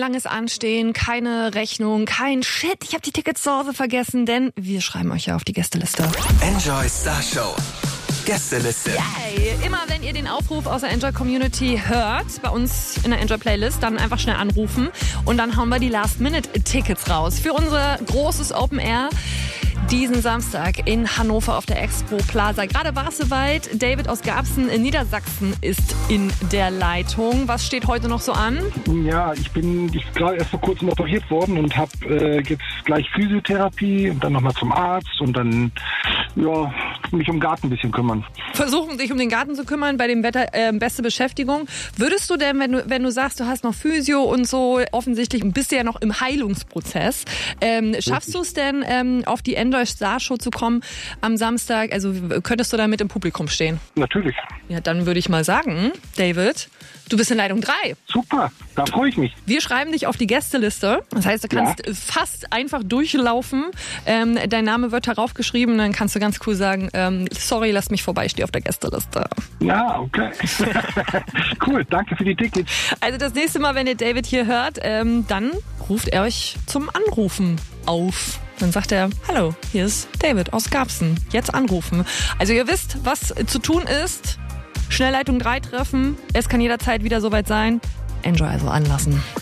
langes Anstehen, keine Rechnung, kein Shit, ich habe die Tickets zu Hause vergessen, denn wir schreiben euch ja auf die Gästeliste. Enjoy Star Show. Gästeliste. Yay! Immer wenn ihr den Aufruf aus der Enjoy Community hört, bei uns in der Enjoy Playlist, dann einfach schnell anrufen und dann hauen wir die Last-Minute-Tickets raus für unser großes Open Air diesen Samstag in Hannover auf der Expo Plaza. Gerade war es soweit. David aus Garbsen in Niedersachsen ist in der Leitung. Was steht heute noch so an? Ja, ich bin gerade erst vor kurzem operiert worden und habe jetzt gleich Physiotherapie und dann nochmal zum Arzt und dann mich um den Garten ein bisschen kümmern. Versuchen, sich um den Garten zu kümmern, bei dem Wetter beste Beschäftigung. Würdest du denn, wenn du sagst, du hast noch Physio und so, offensichtlich bist du ja noch im Heilungsprozess, schaffst du es denn, auf die Enjoy Star Show zu kommen am Samstag? Also könntest du da mit im Publikum stehen? Natürlich. Ja, dann würde ich mal sagen, David, du bist in Leitung 3. Super, da freue ich mich. Wir schreiben dich auf die Gästeliste. Das heißt, du kannst fast einfach durchlaufen. Dein Name wird darauf geschrieben. Dann kannst du ganz cool sagen, sorry, lass mich vorbei, ich stehe auf der Gästeliste. Ja, okay. Cool, danke für die Tickets. Also das nächste Mal, wenn ihr David hier hört, dann ruft er euch zum Anrufen auf. Dann sagt er, hallo, hier ist David aus Garbsen. Jetzt anrufen. Also ihr wisst, was zu tun ist. Schnellleitung 3 treffen. Es kann jederzeit wieder soweit sein. Enjoy also anlassen.